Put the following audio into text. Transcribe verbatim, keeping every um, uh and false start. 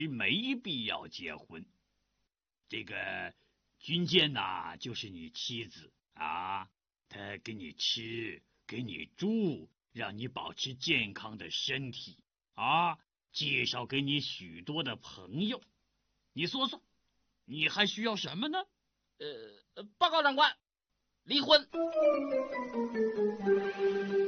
没必要结婚。这个军舰呐，就是你妻子啊，她给你吃，给你住，让你保持健康的身体啊，介绍给你许多的朋友。你说说，你还需要什么呢？ 呃，报告长官，离婚。